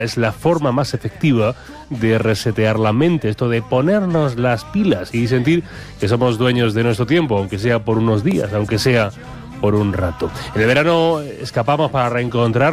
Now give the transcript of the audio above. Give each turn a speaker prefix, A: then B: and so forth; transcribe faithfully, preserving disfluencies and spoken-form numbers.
A: Es la forma más efectiva de resetear la mente, esto de ponernos las pilas y sentir que somos dueños de nuestro tiempo, aunque sea por unos días, aunque sea por un rato. En el verano escapamos para reencontrar